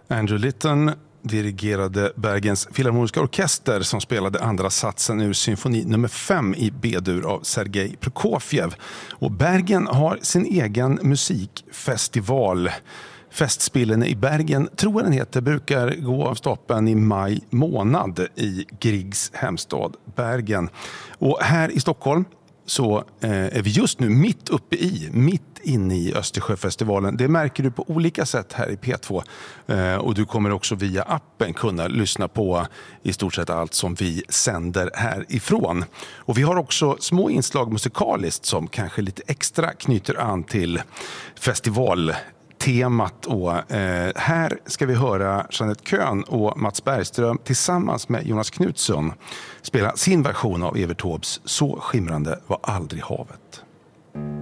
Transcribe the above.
Andrew Litton dirigerade Bergens Filharmoniska orkester som spelade andra satsen ur symfoni nummer 5 i B-dur av Sergej Prokofjev. Och Bergen har sin egen musikfestival. Festspelen i Bergen, tror jag den heter, brukar gå av stapeln i maj månad i Griegs hemstad Bergen. Och här i Stockholm så är vi just nu mitt inne i Östersjöfestivalen. Det märker du på olika sätt här i P2. Och du kommer också via appen kunna lyssna på i stort sett allt som vi sänder härifrån. Och vi har också små inslag musikaliskt som kanske lite extra knyter an till festivaltemat. Och här ska vi höra Jeanette Köhn och Mats Bergström tillsammans med Jonas Knutsson spela sin version av Evert Taubes Så skimrande var aldrig havet.